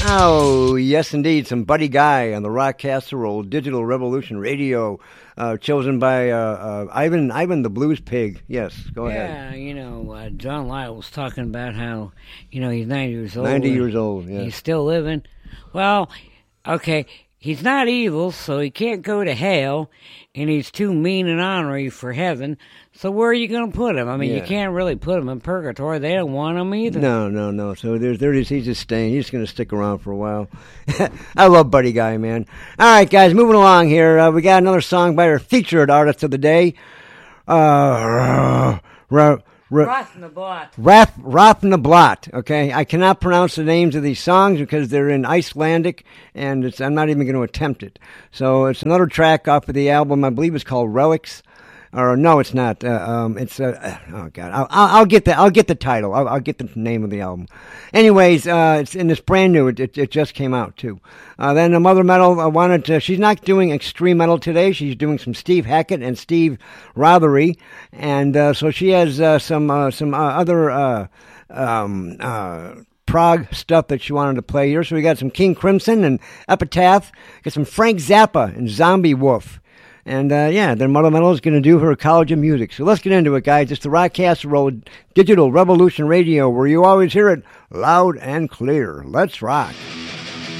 Oh, yes, indeed. Some Buddy Guy on the Rock Casserole Digital Revolution Radio, chosen by Ivan the Blues Pig. Yes, go ahead. Yeah, John Lyle was talking about how, he's 90 years old. 90 years old, yeah. He's still living. Well, okay, he's not evil, so he can't go to hell, and he's too mean and ornery for heaven. So where are you going to put him? I mean, you can't really put him in purgatory. They don't want him either. No. So he's just staying. He's going to stick around for a while. I love Buddy Guy, man. All right, guys, moving along here. We got another song by our featured artist of the day. Rafnablot, okay? I cannot pronounce the names of these songs because they're in Icelandic, and I'm not even going to attempt it. So it's another track off of the album, I believe it's called Relics. Or no, it's not. It's oh god, I'll get the title. I'll get the name of the album. Anyways, it's brand new. It just came out too. Then the Mother Metal wanted to. She's not doing extreme metal today. She's doing some Steve Hackett and Steve Rothery, and so she has some other prog stuff that she wanted to play here. So we got some King Crimson and Epitaph. Got some Frank Zappa and Zombie Wolf. And, then Mother Metal is going to do her College of Music. So let's get into it, guys. It's the Rock Casserole Digital Revolution Radio, where you always hear it loud and clear. Let's rock.